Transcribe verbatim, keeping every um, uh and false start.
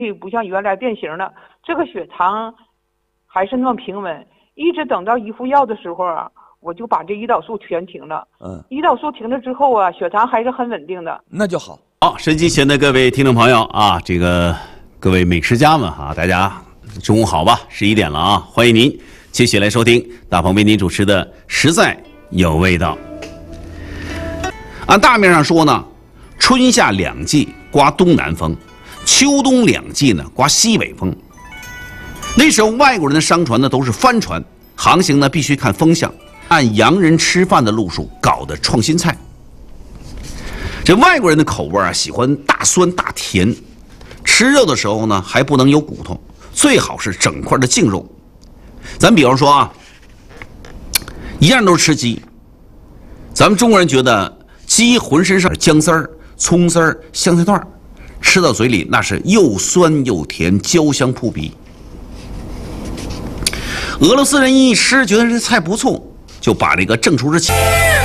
不像原来变形了，这个血糖还是那么平稳。一直等到一服药的时候啊，我就把这胰岛素全停了。嗯，胰岛素停了之后啊，血糖还是很稳定的。 那就好。 好，神机前的各位听众朋友啊，这个各位美食家们啊，大家中午好吧？十一点了啊，欢迎您继续来收听大鹏为您主持的《实在有味道》。按大面上说呢，春夏两季刮东南风，秋冬两季呢刮西北风。那时候外国人的商船呢都是帆船，航行呢必须看风向，按洋人吃饭的路数搞的创新菜。这外国人的口味啊，喜欢大酸大甜，吃肉的时候呢还不能有骨头，最好是整块的净肉。咱比方说啊，一样都是吃鸡，咱们中国人觉得鸡浑身上姜丝儿、葱丝儿、香菜段，吃到嘴里那是又酸又甜，焦香扑鼻。俄罗斯人一吃觉得这菜不错，就把这个正厨之前